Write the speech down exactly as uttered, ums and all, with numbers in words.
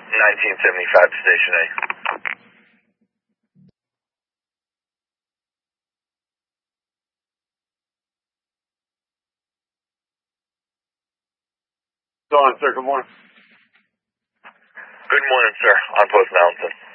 nineteen seventy-five, Station A. Go on, sir. Good morning. Good morning, sir. On post Mountain.